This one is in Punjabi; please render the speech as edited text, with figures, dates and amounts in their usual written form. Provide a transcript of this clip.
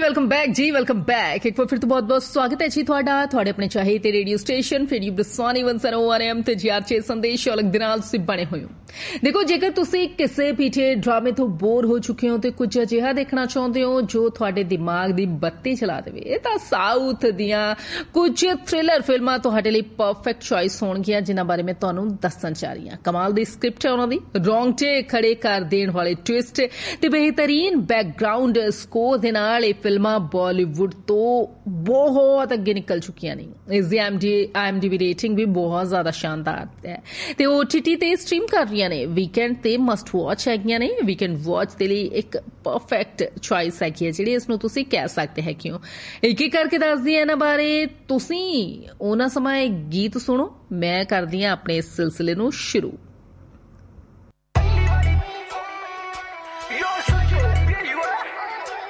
वेलकम बैक जी, वेलकम बैक। एक बार फिर तो बहुत बहुत स्वागत है जी ਤੁਹਾਡਾ ਆਪਣੇ ਚਾਹੇ ਤੇ ਰੇਡੀਓ ਸਟੇਸ਼ਨ ਰੇਡੀਓ ਬਰਸਾਨੀ 101 FM ਤੇ GR6 ਸੰਦੇਸ਼ ਅਲੱਗ ਦੇ ਨਾਲ ਤੁਸੀਂ ਬਣੇ ਹੋਏ ਹੋ। ਦੇਖੋ, ਜੇਕਰ ਤੁਸੀਂ ਕਿਸੇ ਪੀਠੇ ਡਰਾਮੇ ਤੋਂ ਬੋਰ ਹੋ ਚੁੱਕੇ ਹੋ ਤੇ ਕੁਝ ਅਜਿਹਾ ਦੇਖਣਾ ਚਾਹੁੰਦੇ ਹੋ ਜੋ ਤੁਹਾਡੇ ਦਿਮਾਗ ਦੀ ਬੱਤੀ ਚਲਾ ਦੇਵੇ ਤਾਂ ਸਾਊਥ ਦੀਆਂ ਕੁਝ ਥ੍ਰਿਲਰ ਫਿਲਮਾਂ ਤੁਹਾਡੇ ਲਈ ਪਰਫੈਕਟ ਚੋਇਸ ਹੋਣਗੀਆਂ, ਜਿਨ੍ਹਾਂ ਬਾਰੇ ਮੈਂ ਤੁਹਾਨੂੰ ਦੱਸਣ ਜਾ ਰਹੀ ਹਾਂ। ਕਮਾਲ ਦੀ ਸਕ੍ਰਿਪਟ ਹੈ ਉਹਨਾਂ ਦੀ, ਰੌਂਗਟੇ ਖੜੇ ਕਰ ਦੇਣ ਵਾਲੇ ਟਵਿਸਟ ਤੇ ਬਿਹਤਰੀਨ ਬੈਕਗ੍ਰਾਉਂਡ ਸਕੋਰ ਦੇ ਨਾਲ ਇਹ ਫਿਲਮਾਂ ਬਾਲੀਵੁੱਡ ਤੋਂ ਬਹੁਤ ਅੱਗੇ ਨਿਕਲ ਚੁੱਕੀਆਂ ਨੇ। ਇਸ ਦੀ IMDb ਰੇਟਿੰਗ ਵੀ ਬਹੁਤ ਜ਼ਿਆਦਾ ਸ਼ਾਨਦਾਰ ਹੈ ਤੇ OTT ਤੇ ਸਟ੍ਰੀਮ ਕਰ ਰਹੀਆਂ ਨੇ। ਵੀਕਐਂਡ ਤੇ ਮਸਟ ਵਾਚ ਹੈਗੀਆਂ ਨੇ। ਵੀਕਐਂਡ ਵਾਚ ਦੇ ਲਈ ਇੱਕ ਪਰਫੈਕਟ ਚੋਇਸ ਹੈਗੀ ਹੈ ਜਿਹੜੀ ਇਸਨੂੰ ਤੁਸੀਂ ਕਹਿ ਸਕਦੇ ਹੈ। ਕਿਉਂ ਇੱਕ ਇੱਕ ਕਰਕੇ ਦੱਸਦੀ ਹਾਂ ਇਹਨਾਂ ਬਾਰੇ। ਤੁਸੀਂ ਉਹਨਾਂ ਸਮਾਂ ਇਹ ਗੀਤ ਸੁਣੋ, ਮੈਂ ਕਰਦੀ ਹਾਂ ਆਪਣੇ ਇਸ ਸਿਲਸਿਲੇ ਨੂੰ ਸ਼ੁਰੂ।